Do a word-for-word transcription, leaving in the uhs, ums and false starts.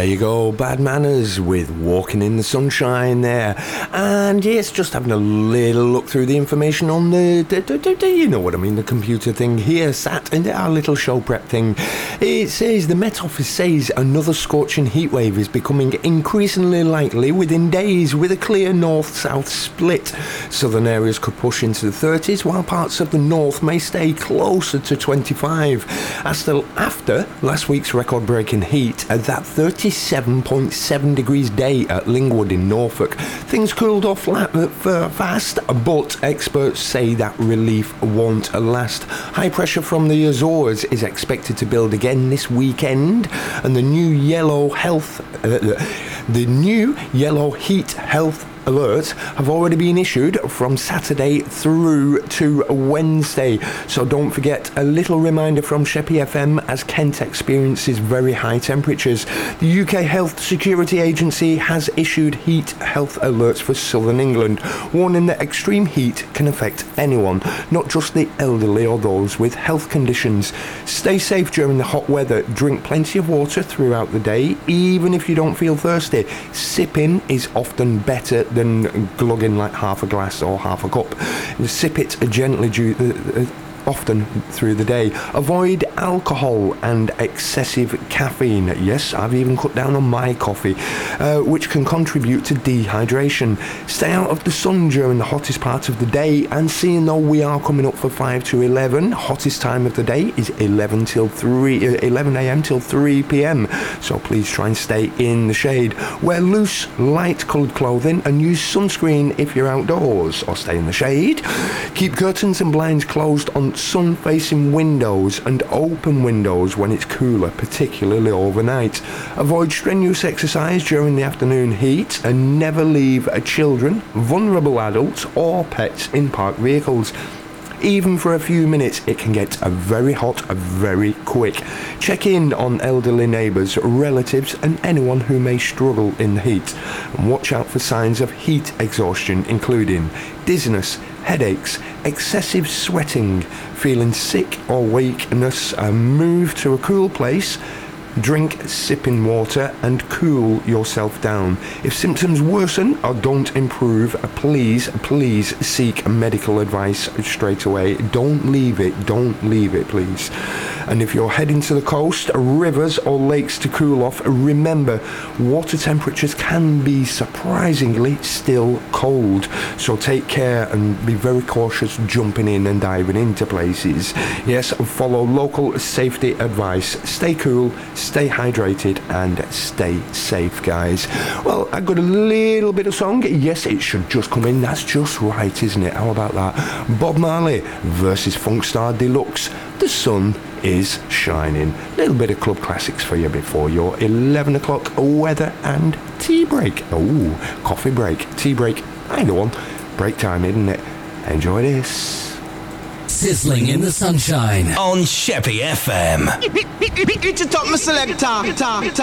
There you go, Bad Manners with Walking in the Sunshine there. And yes, just having a little look through the information on the, the, the, the you know what I mean, the computer thing here, sat in our little show prep thing. It says the Met Office says another scorching heatwave is becoming increasingly likely within days with a clear north-south split. Southern areas could push into the thirties while parts of the north may stay closer to twenty-five. After, after last week's record-breaking heat at that thirty-seven point seven degrees day at Lingwood in Norfolk, things cooled off la- fast, but experts say that relief won't last. High pressure from the Azores is expected to build again this weekend, and the new yellow health, uh, the new yellow heat health alerts have already been issued from Saturday through to Wednesday. So don't forget, a little reminder from Sheppey F M as Kent experiences very high temperatures. The U K Health Security Agency has issued heat health alerts for southern England, warning that extreme heat can affect anyone, not just the elderly or those with health conditions. Stay safe during the hot weather. Drink plenty of water throughout the day, even if you don't feel thirsty. Sipping is often better than glugging like half a glass or half a cup. Sip it gently due, uh, uh, often through the day. Avoid alcohol and excessive caffeine. Yes, I've even cut down on my coffee, uh, which can contribute to dehydration. Stay out of the sun during the hottest part of the day, and seeing though we are coming up for five to eleven, hottest time of the day is eleven till three, uh, eleven a.m. till three p.m. So please try and stay in the shade. Wear loose, light coloured clothing and use sunscreen if you're outdoors, or stay in the shade. Keep curtains and blinds closed on sun-facing windows and open windows when it's cooler, particularly overnight. Avoid strenuous exercise during the afternoon heat, and never leave children, vulnerable adults or pets in parked vehicles. Even for a few minutes, it can get very hot very quick. Check in on elderly neighbours, relatives and anyone who may struggle in the heat. And watch out for signs of heat exhaustion, including dizziness, headaches, excessive sweating, feeling sick or weakness. Uh, move to a cool place. Drink sipping water and cool yourself down. If symptoms worsen or don't improve, please, please seek medical advice straight away. Don't leave it, don't leave it, please. And if you're heading to the coast, rivers or lakes to cool off, remember, water temperatures can be surprisingly still cold. So take care and be very cautious jumping in and diving into places. Yes, follow local safety advice. Stay cool, stay hydrated and stay safe, guys. Well, I got a little bit of song. Yes, it should just come in. That's just right, isn't it? How about that? Bob Marley versus Funkstar Deluxe. The sun is shining. A little bit of club classics for you before your eleven o'clock weather and tea break. Oh, coffee break, tea break. I know one. Break time, isn't it? Enjoy this. Sizzling in the sunshine on Sheppey F M. It's a top, my selector.